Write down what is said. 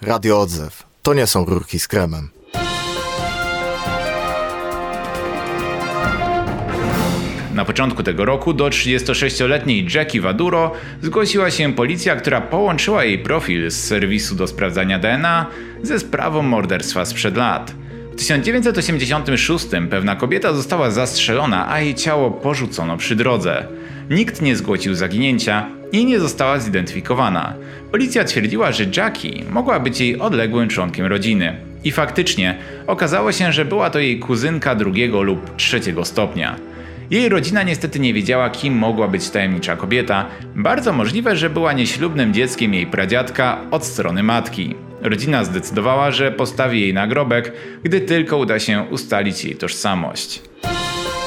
Radio Odzew. To nie są rurki z kremem. Na początku tego roku do 36-letniej Jackie Vaduro zgłosiła się policja, która połączyła jej profil z serwisu do sprawdzania DNA ze sprawą morderstwa sprzed lat. W 1986 pewna kobieta została zastrzelona, a jej ciało porzucono przy drodze. Nikt nie zgłosił zaginięcia i nie została zidentyfikowana. Policja twierdziła, że Jackie mogła być jej odległym członkiem rodziny. I faktycznie okazało się, że była to jej kuzynka drugiego lub trzeciego stopnia. Jej rodzina niestety nie wiedziała, kim mogła być tajemnicza kobieta. Bardzo możliwe, że była nieślubnym dzieckiem jej pradziadka od strony matki. Rodzina zdecydowała, że postawi jej nagrobek, gdy tylko uda się ustalić jej tożsamość.